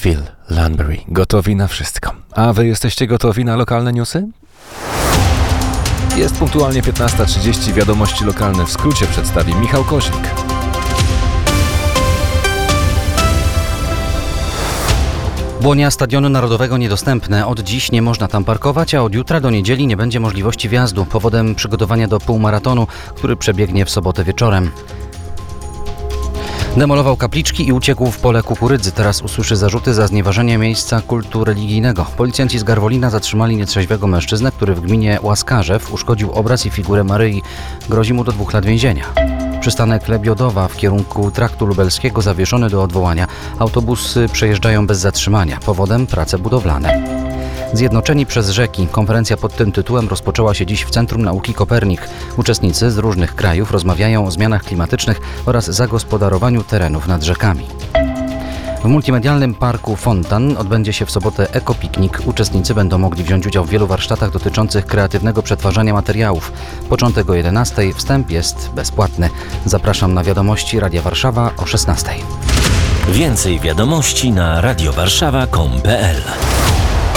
Phil Landberry. Gotowi na wszystko. A wy jesteście gotowi na lokalne newsy? Jest punktualnie 15:30. Wiadomości lokalne w skrócie przedstawi Michał Koźlik. Błonia Stadionu Narodowego niedostępne. Od dziś nie można tam parkować, a od jutra do niedzieli nie będzie możliwości wjazdu. Powodem przygotowania do półmaratonu, który przebiegnie w sobotę wieczorem. Demolował kapliczki i uciekł w pole kukurydzy. Teraz usłyszy zarzuty za znieważenie miejsca kultu religijnego. Policjanci z Garwolina zatrzymali nietrzeźwego mężczyznę, który w gminie Łaskarzew uszkodził obraz i figurę Maryi. Grozi mu do 2 lat więzienia. Przystanek Lebiodowa w kierunku traktu lubelskiego zawieszony do odwołania. Autobusy przejeżdżają bez zatrzymania. Powodem prace budowlane. Zjednoczeni przez rzeki. Konferencja pod tym tytułem rozpoczęła się dziś w Centrum Nauki Kopernik. Uczestnicy z różnych krajów rozmawiają o zmianach klimatycznych oraz zagospodarowaniu terenów nad rzekami. W multimedialnym parku Fontan odbędzie się w sobotę ekopiknik. Uczestnicy będą mogli wziąć udział w wielu warsztatach dotyczących kreatywnego przetwarzania materiałów. Początek o 11:00, wstęp jest bezpłatny. Zapraszam na wiadomości Radia Warszawa o 16:00. Więcej wiadomości na radiowarszawa.com.pl